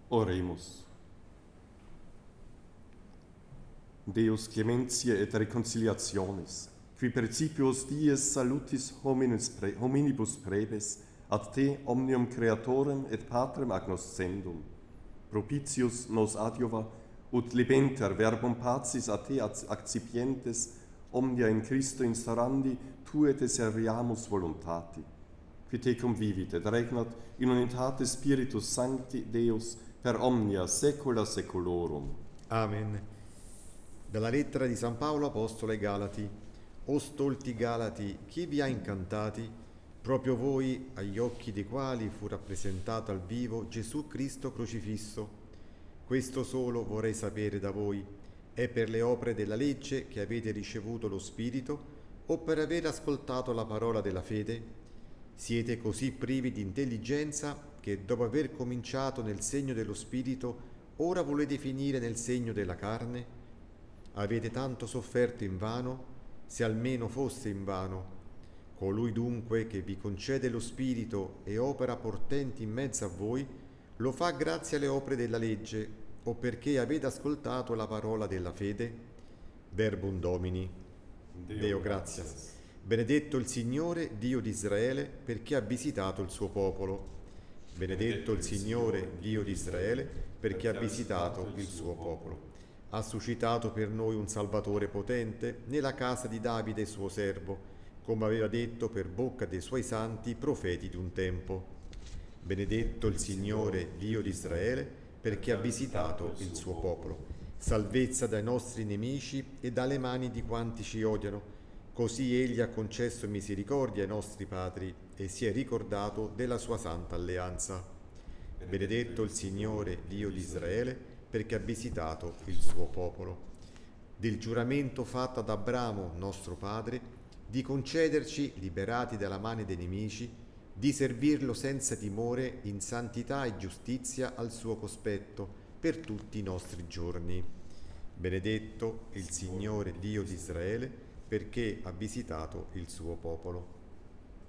Oremus. Deus clementiae et reconciliationis, qui principios dies salutis hominibus prebes, ad te omnium creatorem et patrem agnoscendum, propitius nos adiuva, ut libenter verbum pacis a te accipientes, omnia in Christo instaurandi, tue te serviamus voluntati, qui te convivit et regnat in unitate Spiritus Sancti Deus per omnia saecula saeculorum. Amen. Dalla lettera di San Paolo Apostolo ai Galati. O stolti Galati, chi vi ha incantati? Proprio voi, agli occhi dei quali fu rappresentato al vivo Gesù Cristo crocifisso. Questo solo vorrei sapere da voi: è per le opere della legge che avete ricevuto lo Spirito o per aver ascoltato la parola della fede? Siete così privi di intelligenza che dopo aver cominciato nel segno dello Spirito, ora volete finire nel segno della carne? Avete tanto sofferto invano, se almeno fosse invano. Colui dunque che vi concede lo Spirito e opera portenti in mezzo a voi, lo fa grazie alle opere della legge o perché avete ascoltato la parola della fede? Verbum Domini. Deo gratias. Benedetto il Signore, Dio di Israele, perché ha visitato il suo popolo. Benedetto il Signore, Dio di Israele, perché ha visitato il suo popolo. Ha suscitato per noi un Salvatore potente nella casa di Davide suo servo, come aveva detto per bocca dei suoi santi profeti di un tempo. Benedetto il Signore, Dio di Israele, perché ha visitato il suo popolo. Salvezza dai nostri nemici e dalle mani di quanti ci odiano. Così egli ha concesso misericordia ai nostri padri e si è ricordato della sua santa alleanza. Benedetto il Signore, Dio di Israele, perché ha visitato il suo popolo. Del giuramento fatto ad Abramo, nostro padre, di concederci, liberati dalla mano dei nemici, di servirlo senza timore in santità e giustizia al suo cospetto per tutti i nostri giorni. Benedetto il Signore Dio di Israele, perché ha visitato il suo popolo.